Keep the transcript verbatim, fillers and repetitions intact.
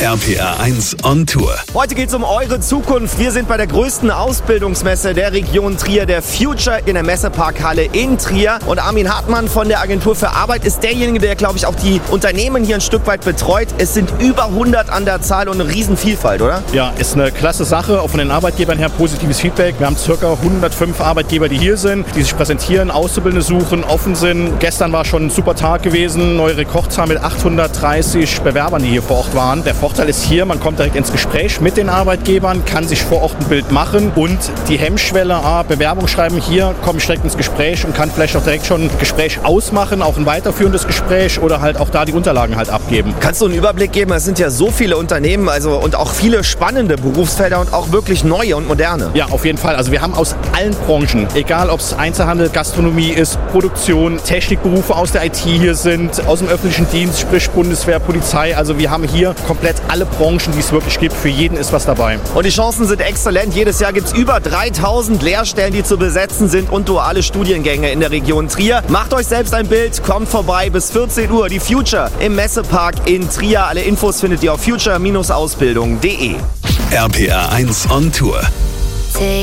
R P R eins on Tour. Heute geht es um eure Zukunft. Wir sind bei der größten Ausbildungsmesse der Region Trier, der Future, in der Messeparkhalle in Trier. Und Armin Hartmann von der Agentur für Arbeit ist derjenige, der, glaube ich, auch die Unternehmen hier ein Stück weit betreut. Es sind über hundert an der Zahl und eine Riesenvielfalt, oder? Ja, ist eine klasse Sache. Auch von den Arbeitgebern her positives Feedback. Wir haben ca. hundertfünf Arbeitgeber, die hier sind, die sich präsentieren, Auszubildende suchen, offen sind. Gestern war schon ein super Tag gewesen. Neue Rekordzahl mit achthundertdreißig Bewerbern, die hier vor Ort waren. Der Vorteil ist hier, man kommt direkt ins Gespräch mit den Arbeitgebern, kann sich vor Ort ein Bild machen und die Hemmschwelle, ah, Bewerbung schreiben, hier komme ich direkt ins Gespräch und kann vielleicht auch direkt schon ein Gespräch ausmachen, auch ein weiterführendes Gespräch oder halt auch da die Unterlagen halt abgeben. Kannst du einen Überblick geben? Es sind ja so viele Unternehmen, also und auch viele spannende Berufsfelder und auch wirklich neue und moderne. Ja, auf jeden Fall. Also wir haben aus allen Branchen, egal ob es Einzelhandel, Gastronomie ist, Produktion, Technikberufe aus der I T hier sind, aus dem öffentlichen Dienst, sprich Bundeswehr, Polizei. Also wir haben hier komplett alle Branchen, die es wirklich gibt. Für jeden ist was dabei. Und die Chancen sind exzellent. Jedes Jahr gibt es über dreitausend Lehrstellen, die zu besetzen sind und duale Studiengänge in der Region Trier. Macht euch selbst ein Bild, kommt vorbei bis vierzehn Uhr. Die Future im Messepark in Trier. Alle Infos findet ihr auf future Ausbildung punkt de. R P R eins on Tour.